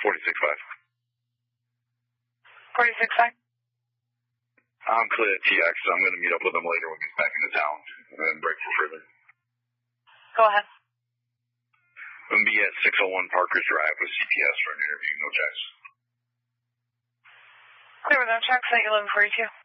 46.5. 46.5. I'm clear at TX. I'm going to meet up with him later when he gets back into town and then break for further. Go ahead. I'm going to be at 601 Parker Drive with CPS for an interview. No checks. Clear with no checks at 11:42.